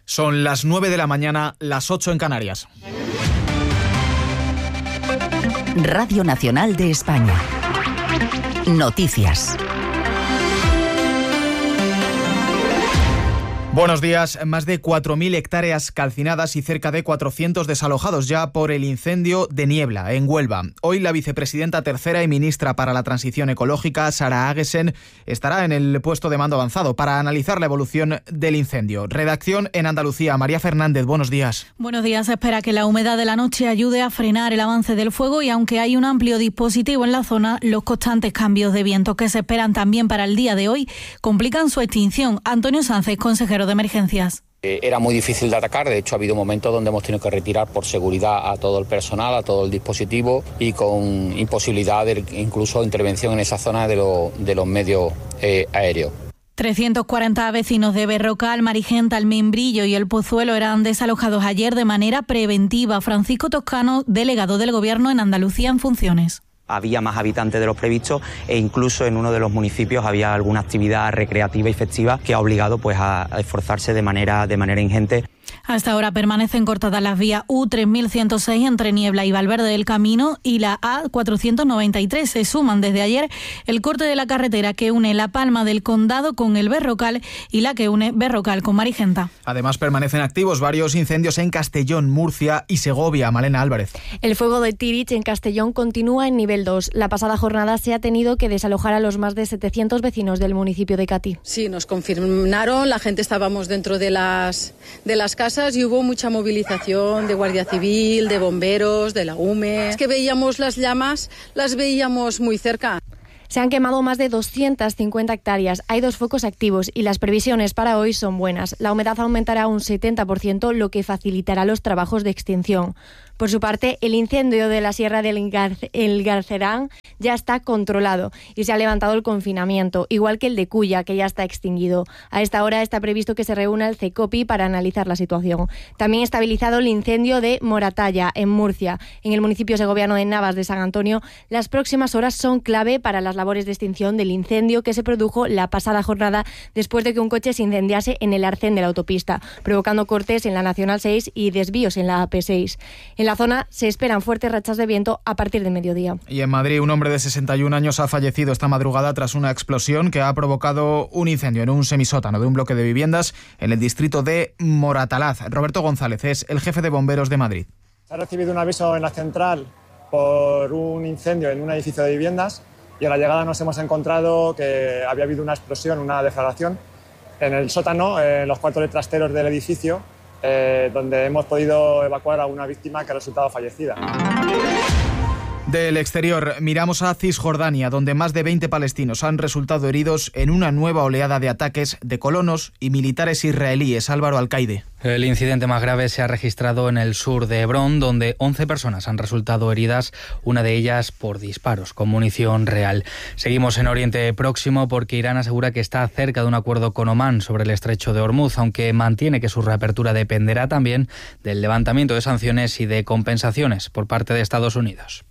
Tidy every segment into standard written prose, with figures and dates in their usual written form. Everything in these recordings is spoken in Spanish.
Son las 9 de la mañana, las 8 en Canarias. Radio Nacional de España. Noticias. Buenos días. Más de 4.000 hectáreas calcinadas y cerca de 400 desalojados ya por el incendio de Niebla, en Huelva. Hoy la vicepresidenta tercera y ministra para la Transición Ecológica, Sara Agesen, estará en el puesto de mando avanzado para analizar la evolución del incendio. Redacción en Andalucía. María Fernández, buenos días. Buenos días. Se espera que la humedad de la noche ayude a frenar el avance del fuego y aunque hay un amplio dispositivo en la zona, los constantes cambios de viento que se esperan también para el día de hoy complican su extinción. Antonio Sánchez, consejero de Emergencias. Era muy difícil de atacar, de hecho ha habido momentos donde hemos tenido que retirar por seguridad a todo el personal, a todo el dispositivo y con imposibilidad de incluso intervención en esa zona de los medios aéreos. 340 vecinos de Berrocal, Marigenta, el Membrillo y el Pozuelo eran desalojados ayer de manera preventiva. Francisco Toscano, delegado del Gobierno en Andalucía en funciones. Había más habitantes de los previstos e incluso en uno de los municipios había alguna actividad recreativa y festiva que ha obligado pues a esforzarse de manera ingente. Hasta ahora permanecen cortadas las vías U3106 entre Niebla y Valverde del Camino y la A493. Se suman desde ayer el corte de la carretera que une La Palma del Condado con el Berrocal y la que une Berrocal con Marigenta. Además permanecen activos varios incendios en Castellón, Murcia y Segovia. Malena Álvarez. El fuego de Tirich en Castellón continúa en nivel 2. La pasada jornada se ha tenido que desalojar a los más de 700 vecinos del municipio de Catí. Sí, nos confirmaron, la gente estábamos dentro de las casas y hubo mucha movilización de Guardia Civil, de bomberos, de la UME. Es que veíamos las llamas, las veíamos muy cerca. Se han quemado más de 250 hectáreas. Hay 2 focos activos y las previsiones para hoy son buenas. La humedad aumentará un 70%, lo que facilitará los trabajos de extinción. Por su parte, el incendio de la Sierra del Garcerán ya está controlado y se ha levantado el confinamiento, igual que el de Cuya, que ya está extinguido. A esta hora está previsto que se reúna el CECOPI para analizar la situación. También estabilizado el incendio de Moratalla, en Murcia. En el municipio segoviano de Navas de San Antonio, las próximas horas son clave para las labores de extinción del incendio que se produjo la pasada jornada después de que un coche se incendiase en el arcén de la autopista, provocando cortes en la Nacional 6 y desvíos en la AP6. En la zona se esperan fuertes rachas de viento a partir de mediodía. Y en Madrid, un hombre de 61 años ha fallecido esta madrugada tras una explosión que ha provocado un incendio en un semisótano de un bloque de viviendas en el distrito de Moratalaz. Roberto González es el jefe de bomberos de Madrid. Se ha recibido un aviso en la central por un incendio en un edificio de viviendas y a la llegada nos hemos encontrado que había habido una explosión, una deflagración en el sótano, en los cuartos de trasteros del edificio, donde hemos podido evacuar a una víctima que ha resultado fallecida. Del exterior, miramos a Cisjordania, donde más de 20 palestinos han resultado heridos en una nueva oleada de ataques de colonos y militares israelíes. Álvaro Alcaide. El incidente más grave se ha registrado en el sur de Hebrón, donde 11 personas han resultado heridas, una de ellas por disparos con munición real. Seguimos en Oriente Próximo porque Irán asegura que está cerca de un acuerdo con Omán sobre el estrecho de Hormuz, aunque mantiene que su reapertura dependerá también del levantamiento de sanciones y de compensaciones por parte de Estados Unidos.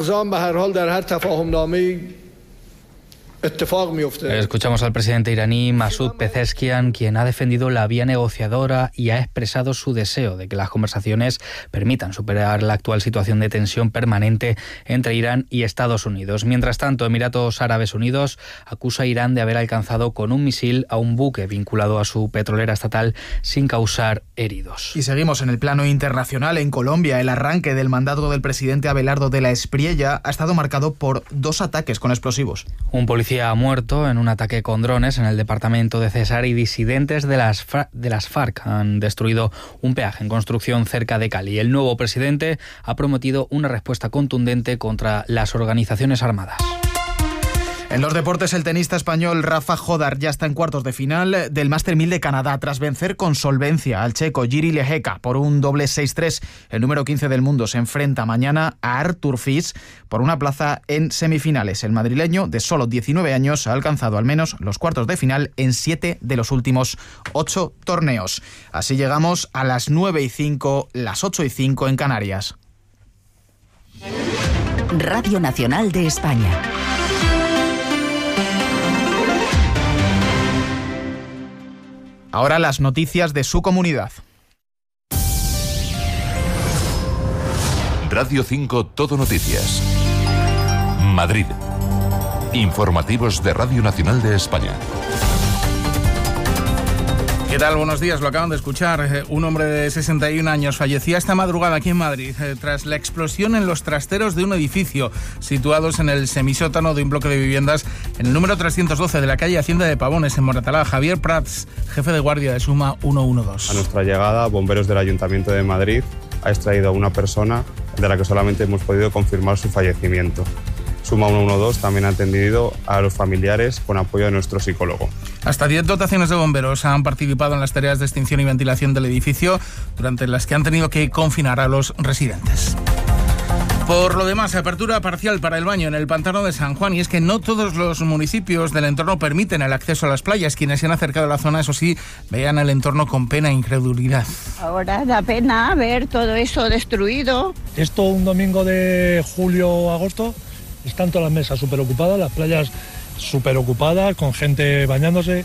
Escuchamos al presidente iraní Masoud Pezeshkian, quien ha defendido la vía negociadora y ha expresado su deseo de que las conversaciones permitan superar la actual situación de tensión permanente entre Irán y Estados Unidos. Mientras tanto, Emiratos Árabes Unidos acusa a Irán de haber alcanzado con un misil a un buque vinculado a su petrolera estatal sin causar heridos. Y seguimos en el plano internacional. En Colombia, el arranque del mandato del presidente Abelardo de la Espriella ha estado marcado por 2 ataques con explosivos. Un policía ha muerto en un ataque con drones en el departamento de Cesar y disidentes de las FARC han destruido un peaje en construcción cerca de Cali. El nuevo presidente ha prometido una respuesta contundente contra las organizaciones armadas. En los deportes, el tenista español Rafa Jodar ya está en cuartos de final del Master 1000 de Canadá tras vencer con solvencia al checo Jiří Lehecka por un doble 6-3. El número 15 del mundo se enfrenta mañana a Artur Fils por una plaza en semifinales. El madrileño, de solo 19 años, ha alcanzado al menos los cuartos de final en 7 de los últimos 8 torneos. Así llegamos a las 9:05, las 8:05 en Canarias. Radio Nacional de España. Ahora las noticias de su comunidad. Radio 5 Todo Noticias. Madrid. Informativos de Radio Nacional de España. ¿Qué tal? Buenos días, lo acaban de escuchar. Un hombre de 61 años fallecía esta madrugada aquí en Madrid tras la explosión en los trasteros de un edificio situados en el semisótano de un bloque de viviendas en el número 312 de la calle Hacienda de Pavones, en Moratalá. Javier Prats, jefe de guardia de Suma 112. A nuestra llegada, bomberos del Ayuntamiento de Madrid ha extraído a una persona de la que solamente hemos podido confirmar su fallecimiento. Suma 112 también ha atendido a los familiares con apoyo de nuestro psicólogo. Hasta 10 dotaciones de bomberos han participado en las tareas de extinción y ventilación del edificio, durante las que han tenido que confinar a los residentes. Por lo demás, apertura parcial para el baño en el pantano de San Juan, y es que no todos los municipios del entorno permiten el acceso a las playas. Quienes se han acercado a la zona, eso sí, veían el entorno con pena e incredulidad. Ahora da pena ver todo eso destruido. Esto un domingo de julio o agosto, están todas las mesas súper ocupadas, las playas súper ocupadas, con gente bañándose,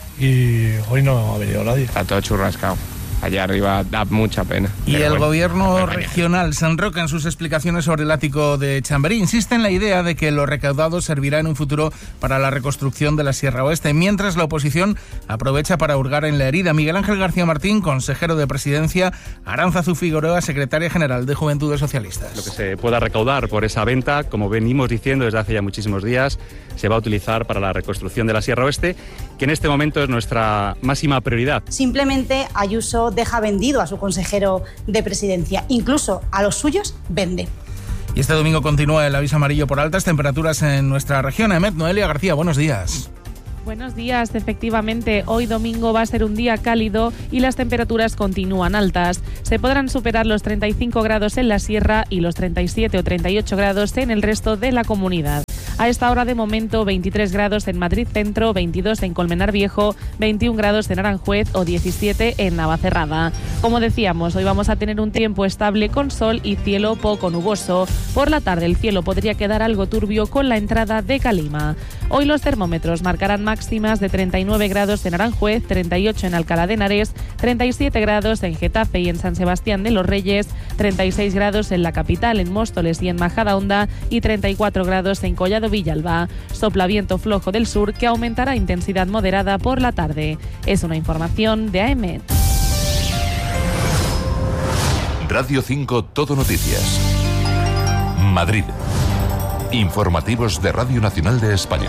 y hoy no ha venido nadie. Está todo churrascado. Allá arriba da mucha pena. Y el gobierno regional se enroca en sus explicaciones sobre el ático de Chamberí. Insiste en la idea de que lo recaudado servirá en un futuro para la reconstrucción de la Sierra Oeste, mientras la oposición aprovecha para hurgar en la herida. Miguel Ángel García Martín, consejero de Presidencia, Aránzazu Figueroa, secretaria general de Juventudes Socialistas. Lo que se pueda recaudar por esa venta, como venimos diciendo desde hace ya muchísimos días, se va a utilizar para la reconstrucción de la Sierra Oeste, que en este momento es nuestra máxima prioridad. Simplemente Ayuso deja vendido a su consejero de Presidencia, incluso a los suyos vende. Y este domingo continúa el aviso amarillo por altas temperaturas en nuestra región. Noelia García, buenos días. Buenos días, efectivamente, hoy domingo va a ser un día cálido y las temperaturas continúan altas. Se podrán superar los 35 grados en la sierra y los 37 o 38 grados en el resto de la comunidad. A esta hora de momento 23 grados en Madrid Centro, 22 en Colmenar Viejo, 21 grados en Aranjuez o 17 en Navacerrada. Como decíamos, hoy vamos a tener un tiempo estable con sol y cielo poco nuboso. Por la tarde el cielo podría quedar algo turbio con la entrada de calima. Hoy los termómetros marcarán máximas de 39 grados en Aranjuez, 38 en Alcalá de Henares, 37 grados en Getafe y en San Sebastián de los Reyes, 36 grados en la capital, en Móstoles y en Majadahonda, y 34 grados en Collado Villalba. Sopla viento flojo del sur que aumentará intensidad moderada por la tarde. Es una información de AEMET. Radio 5 Todo Noticias. Madrid. Informativos de Radio Nacional de España.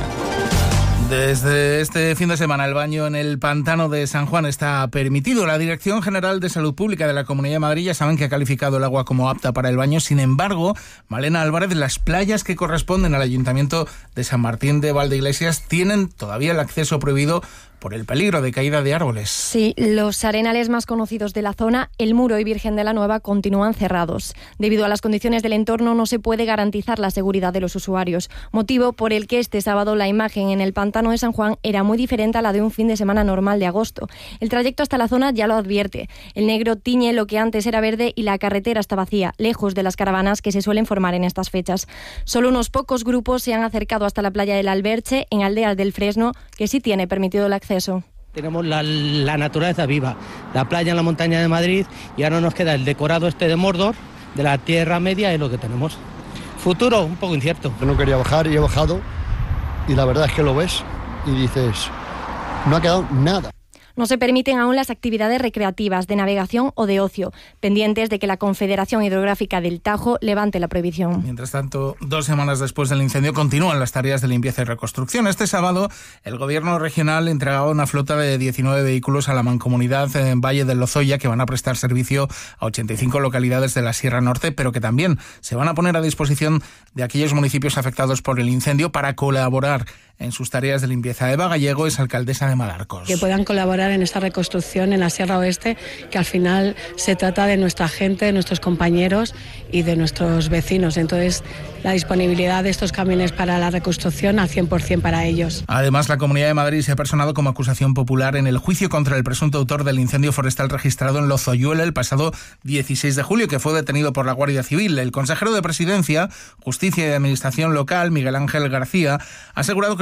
Desde este fin de semana el baño en el pantano de San Juan está permitido. La Dirección General de Salud Pública de la Comunidad de Madrid ya saben que ha calificado el agua como apta para el baño. Sin embargo, Malena Álvarez, las playas que corresponden al Ayuntamiento de San Martín de Valdeiglesias tienen todavía el acceso prohibido por el peligro de caída de árboles. Sí, los arenales más conocidos de la zona, El Muro y Virgen de la Nueva, continúan cerrados. Debido a las condiciones del entorno no se puede garantizar la seguridad de los usuarios, motivo por el que este sábado la imagen en el pantano de San Juan era muy diferente a la de un fin de semana normal de agosto. El trayecto hasta la zona ya lo advierte. El negro tiñe lo que antes era verde y la carretera está vacía, lejos de las caravanas que se suelen formar en estas fechas. Solo unos pocos grupos se han acercado hasta la playa del Alberche, en Aldeas del Fresno, que sí tiene permitido el acceso. Tenemos la naturaleza viva, la playa en la montaña de Madrid, y ahora nos queda el decorado este de Mordor, de la Tierra Media, es lo que tenemos. Futuro un poco incierto. Yo no quería bajar y he bajado, y la verdad es que lo ves y dices, no ha quedado nada. No se permiten aún las actividades recreativas, de navegación o de ocio, pendientes de que la Confederación Hidrográfica del Tajo levante la prohibición. Mientras tanto, 2 semanas después del incendio continúan las tareas de limpieza y reconstrucción. Este sábado, el Gobierno regional entregaba una flota de 19 vehículos a la Mancomunidad en Valle del Lozoya, que van a prestar servicio a 85 localidades de la Sierra Norte, pero que también se van a poner a disposición de aquellos municipios afectados por el incendio para colaborar en sus tareas de limpieza. Eva Gallego es alcaldesa de Malarcos. Que puedan colaborar en esa reconstrucción en la Sierra Oeste, que al final se trata de nuestra gente, de nuestros compañeros y de nuestros vecinos. Entonces, la disponibilidad de estos camiones para la reconstrucción al 100% para ellos. Además, la Comunidad de Madrid se ha personado como acusación popular en el juicio contra el presunto autor del incendio forestal registrado en Lozoyuela el pasado 16 de julio, que fue detenido por la Guardia Civil. El consejero de Presidencia, Justicia y Administración Local, Miguel Ángel García, ha asegurado que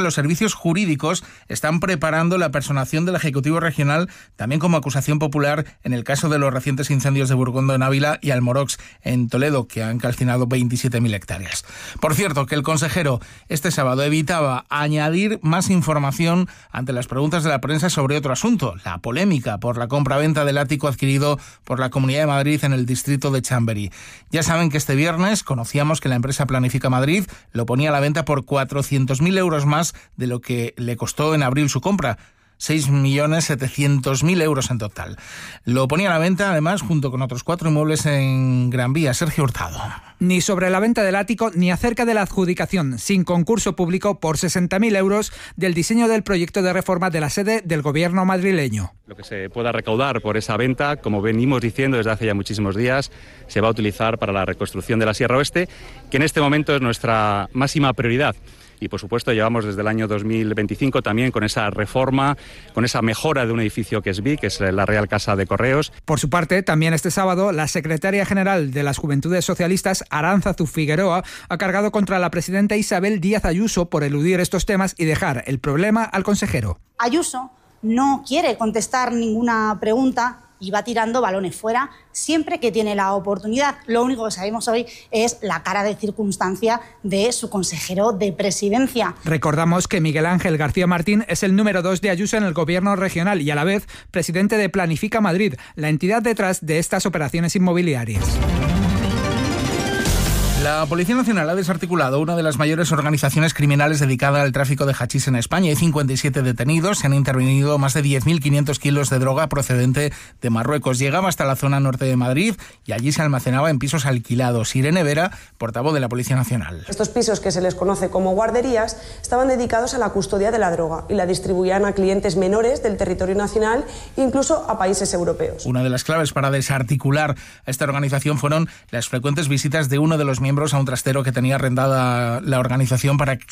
los servicios jurídicos están preparando la personación del Ejecutivo Regional, también como acusación popular en el caso de los recientes incendios de Burgondo en Ávila y Almorox en Toledo, que han calcinado 27.000 hectáreas. Por cierto, que el consejero este sábado evitaba añadir más información ante las preguntas de la prensa sobre otro asunto, la polémica por la compra-venta del ático adquirido por la Comunidad de Madrid en el distrito de Chamberí. Ya saben que este viernes conocíamos que la empresa Planifica Madrid lo ponía a la venta por 400.000 euros más de lo que le costó en abril su compra. 6.700.000 euros en total. Lo ponía a la venta, además, junto con otros 4 inmuebles en Gran Vía. Sergio Hurtado. Ni sobre la venta del ático ni acerca de la adjudicación, sin concurso público, por 60.000 euros del diseño del proyecto de reforma de la sede del gobierno madrileño. Lo que se pueda recaudar por esa venta, como venimos diciendo desde hace ya muchísimos días, se va a utilizar para la reconstrucción de la Sierra Oeste, que en este momento es nuestra máxima prioridad. Y, por supuesto, llevamos desde el año 2025 también con esa reforma, con esa mejora de un edificio que es BIC, que es la Real Casa de Correos. Por su parte, también este sábado, la secretaria general de las Juventudes Socialistas, Aránzazu Figueroa, ha cargado contra la presidenta Isabel Díaz Ayuso por eludir estos temas y dejar el problema al consejero. Ayuso no quiere contestar ninguna pregunta y va tirando balones fuera siempre que tiene la oportunidad. Lo único que sabemos hoy es la cara de circunstancia de su consejero de presidencia. Recordamos que Miguel Ángel García Martín es el número 2 de Ayuso en el gobierno regional y a la vez presidente de Planifica Madrid, la entidad detrás de estas operaciones inmobiliarias. La Policía Nacional ha desarticulado una de las mayores organizaciones criminales dedicada al tráfico de hachís en España. Hay 57 detenidos, se han intervenido más de 10.500 kilos de droga procedente de Marruecos. Llegaba hasta la zona norte de Madrid y allí se almacenaba en pisos alquilados. Irene Vera, portavoz de la Policía Nacional. Estos pisos, que se les conoce como guarderías, estaban dedicados a la custodia de la droga y la distribuían a clientes menores del territorio nacional, incluso a países europeos. Una de las claves para desarticular a esta organización fueron las frecuentes visitas de uno de los miembros a un trastero que tenía arrendada la organización para